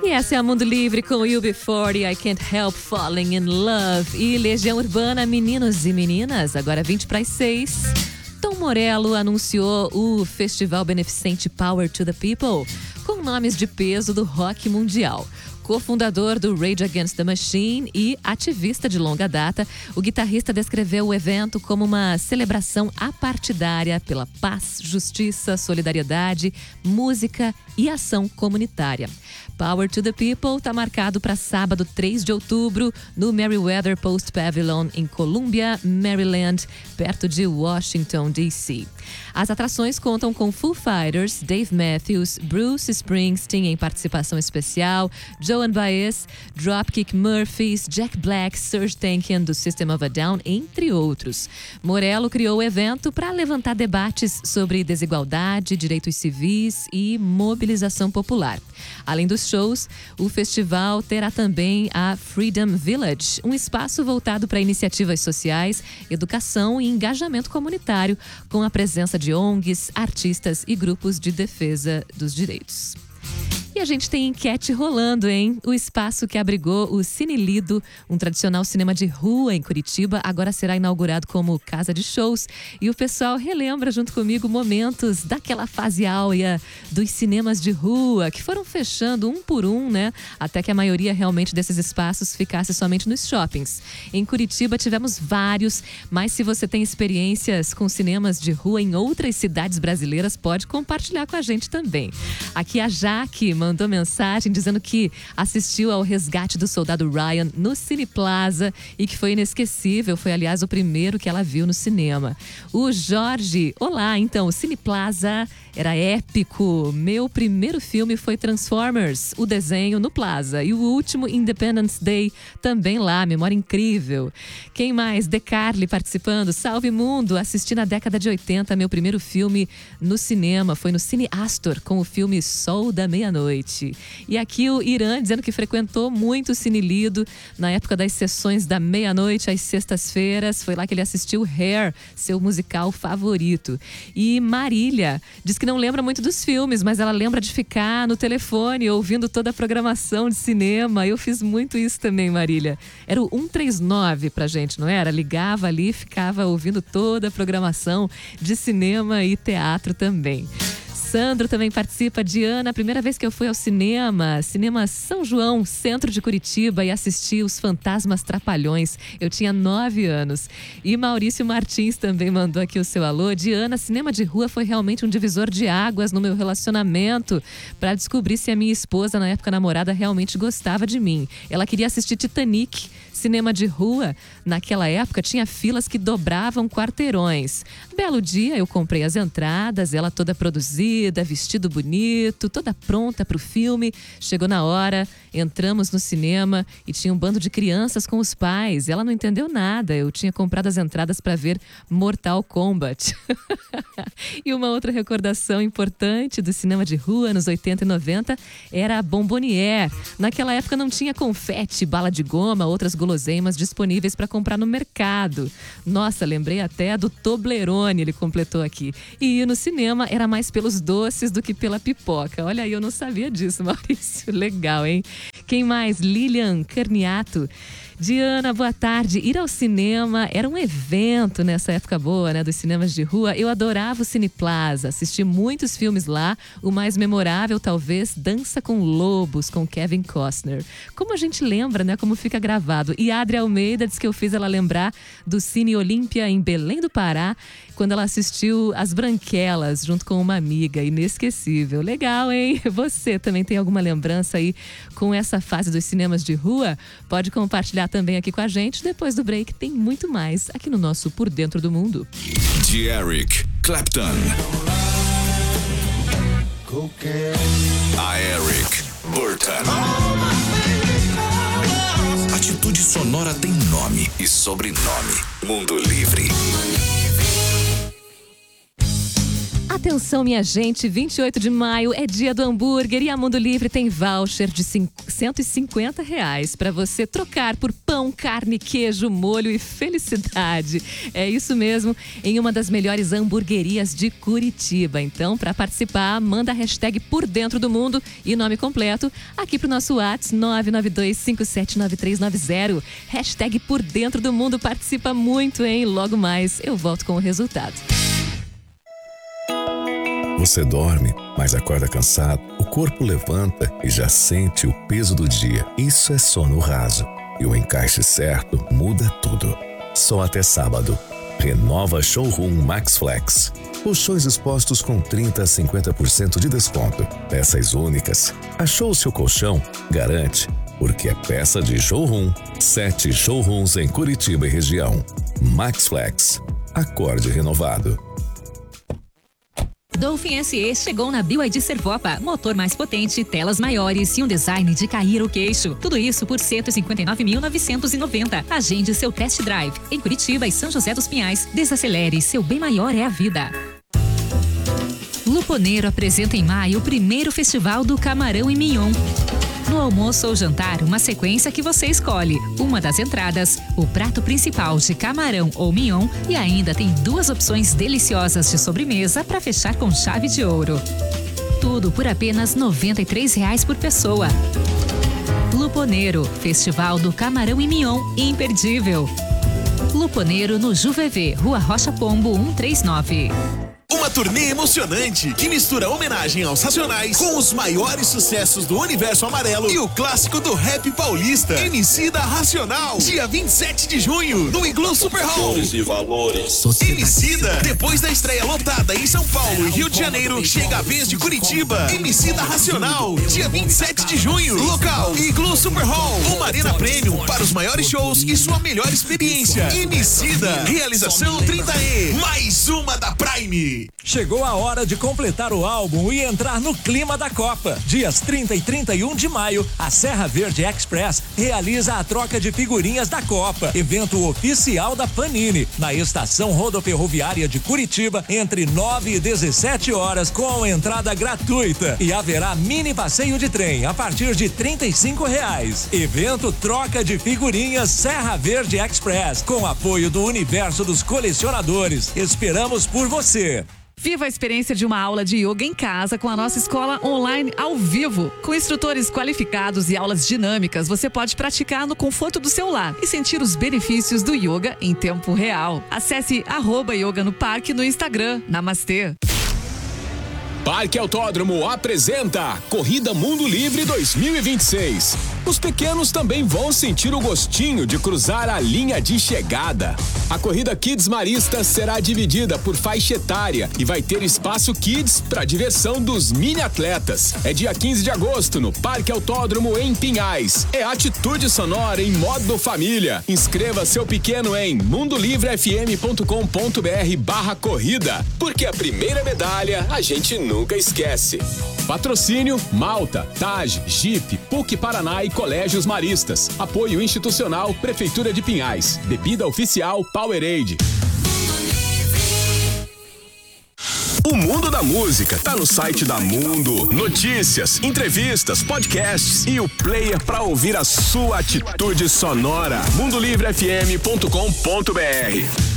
E essa é a Mundo Livre com UB40, I Can't Help Falling in Love. E Legião Urbana, Meninos e Meninas, agora 20 para as 6. Tom Morello anunciou o festival beneficente Power to the People, com nomes de peso do rock mundial. Co-fundador do Rage Against the Machine e ativista de longa data, o guitarrista descreveu o evento como uma celebração apartidária pela paz, justiça, solidariedade, música e ação comunitária. Power to the People está marcado para sábado, 3 de outubro, no Merriweather Post Pavilion, em Columbia, Maryland, perto de Washington, D.C. As atrações contam com Foo Fighters, Dave Matthews, Bruce Springsteen em participação especial, Joan Baez, Dropkick Murphys, Jack Black, Serj Tankian do System of a Down, entre outros. Morello criou o evento para levantar debates sobre desigualdade, direitos civis e mobilização popular. Além dos shows, o festival terá também a Freedom Village, um espaço voltado para iniciativas sociais, educação e engajamento comunitário, com a presença de ONGs, artistas e grupos de defesa dos direitos. E a gente tem enquete rolando, hein? O espaço que abrigou o Cine Lido, um tradicional cinema de rua em Curitiba, agora será inaugurado como casa de shows. E o pessoal relembra junto comigo momentos daquela fase áurea dos cinemas de rua, que foram fechando um por um, né? Até que a maioria realmente desses espaços ficasse somente nos shoppings. Em Curitiba tivemos vários, mas se você tem experiências com cinemas de rua em outras cidades brasileiras, pode compartilhar com a gente também. Aqui a Jaque mandou mensagem dizendo que assistiu ao Resgate do Soldado Ryan no Cine Plaza e que foi inesquecível. Foi, aliás, o primeiro que ela viu no cinema. O Jorge, olá, então, o Cine Plaza era épico. Meu primeiro filme foi Transformers, o desenho no Plaza. E o último, Independence Day, também lá, memória incrível. Quem mais? Decarly participando. Salve mundo! Assisti na década de 80, meu primeiro filme no cinema. Foi no Cine Astor, com o filme Sol da Meia-Noite. E aqui o Irã dizendo que frequentou muito o Cine Lido na época das sessões da meia-noite às sextas-feiras. Foi lá que ele assistiu Hair, seu musical favorito. E Marília diz que não lembra muito dos filmes, mas ela lembra de ficar no telefone ouvindo toda a programação de cinema. Eu fiz muito isso também, Marília. Era o 139 pra gente, não era? Ligava ali, ficava ouvindo toda a programação de cinema e teatro também. Sandro também participa. Diana, a primeira vez que eu fui ao cinema São João, centro de Curitiba, e assisti Os Fantasmas Trapalhões. Eu tinha 9 anos. E Maurício Martins também mandou aqui o seu alô. Diana, cinema de rua foi realmente um divisor de águas no meu relacionamento, para descobrir se a minha esposa, na época namorada, realmente gostava de mim. Ela queria assistir Titanic. Cinema de rua, naquela época, tinha filas que dobravam quarteirões. Belo dia, eu comprei as entradas, ela toda produzida, vestido bonito, toda pronta para o filme. Chegou na hora, entramos no cinema e tinha um bando de crianças com os pais. Ela não entendeu nada, eu tinha comprado as entradas para ver Mortal Kombat. E uma outra recordação importante do cinema de rua, nos 80 e 90, era a Bomboniere. Naquela época não tinha confete, bala de goma, outras guloseimas disponíveis para comprar no mercado. Nossa, lembrei até do Toblerone, ele completou aqui. E ir no cinema era mais pelos doces do que pela pipoca. Olha aí, eu não sabia disso, Maurício. Legal, hein? Quem mais? Lilian Carniato. Diana, boa tarde. Ir ao cinema era um evento nessa época boa, né, dos cinemas de rua. Eu adorava o Cine Plaza, assisti muitos filmes lá. O mais memorável, talvez, Dança com Lobos, com Kevin Costner. Como a gente lembra, né, como fica gravado. E a Adri Almeida diz que eu fiz ela lembrar do Cine Olímpia em Belém do Pará, quando ela assistiu As Branquelas, junto com uma amiga. Inesquecível. Legal, hein? Você também tem alguma lembrança aí com essa fase dos cinemas de rua? Pode compartilhar também aqui com a gente. Depois do break tem muito mais aqui no nosso Por Dentro do Mundo. De Eric Clapton a Eric Burton. Atitude sonora tem nome e sobrenome. Mundo Livre. Atenção, minha gente, 28 de maio é dia do hambúrguer e a Mundo Livre tem voucher de R$150 para você trocar por pão, carne, queijo, molho e felicidade. É isso mesmo, em uma das melhores hamburguerias de Curitiba. Então, para participar, manda a hashtag Por Dentro do Mundo e nome completo aqui pro nosso WhatsApp 992579390. Hashtag Por Dentro do Mundo, participa muito, hein? Logo mais eu volto com o resultado. Você dorme, mas acorda cansado, o corpo levanta e já sente o peso do dia. Isso é sono raso. E o encaixe certo muda tudo. Só até sábado. Renova Showroom Max Flex. Colchões expostos com 30% a 50% de desconto. Peças únicas. Achou o seu colchão? Garante. Porque é peça de showroom. 7 showrooms em Curitiba e região. Max Flex. Acorde renovado. Dolphin SE chegou na BYD Servopa. Motor mais potente, telas maiores e um design de cair o queixo. Tudo isso por R$159.990. Agende seu test drive. Em Curitiba e São José dos Pinhais. Desacelere, seu bem maior é a vida. Luponeiro apresenta em maio o primeiro festival do Camarão e Mignon. No almoço ou jantar, uma sequência que você escolhe. Uma das entradas, o prato principal de camarão ou mignon e ainda tem 2 opções deliciosas de sobremesa para fechar com chave de ouro. Tudo por apenas R$93 por pessoa. Luponeiro, Festival do Camarão e Mignon, imperdível. Luponeiro no Juvevê, Rua Rocha Pombo 139. Uma turnê emocionante que mistura homenagem aos Racionais com os maiores sucessos do universo amarelo e o clássico do rap paulista. Emicida Racional, dia 27 de junho, no Iglu Super Hall. E valores. Emicida, depois da estreia lotada em São Paulo e Rio de Janeiro, chega a vez de Curitiba. Emicida Racional, dia 27 de junho, local Iglu Super Hall, uma arena premium para os maiores shows e sua melhor experiência. Emicida, realização 30E, mais uma da Prime. Chegou a hora de completar o álbum e entrar no clima da Copa. Dias 30 e 31 de maio, a Serra Verde Express realiza a troca de figurinhas da Copa, evento oficial da Panini, na estação rodoferroviária de Curitiba, entre 9 e 17 horas, com entrada gratuita. E haverá mini passeio de trem a partir de R$35. Evento Troca de Figurinhas Serra Verde Express, com apoio do Universo dos Colecionadores. Esperamos por você. Viva a experiência de uma aula de yoga em casa com a nossa escola online ao vivo. Com instrutores qualificados e aulas dinâmicas, você pode praticar no conforto do seu lar e sentir os benefícios do yoga em tempo real. Acesse @yoga no parque no Instagram. Namastê. Parque Autódromo apresenta Corrida Mundo Livre 2026. Os pequenos também vão sentir o gostinho de cruzar a linha de chegada. A corrida Kids Marista será dividida por faixa etária e vai ter espaço Kids para diversão dos mini atletas. É dia 15 de agosto no Parque Autódromo em Pinhais. É atitude sonora em modo família. Inscreva seu pequeno em mundolivrefm.com.br/corrida, porque a primeira medalha a gente nunca esquece. Patrocínio Malta, TAG, Jeep, PUC Paraná e Colégios Maristas. Apoio institucional Prefeitura de Pinhais. Bebida oficial Powerade. O mundo da música tá no site da Mundo. Notícias, entrevistas, podcasts e o player para ouvir a sua atitude sonora. mundolivrefm.com.br.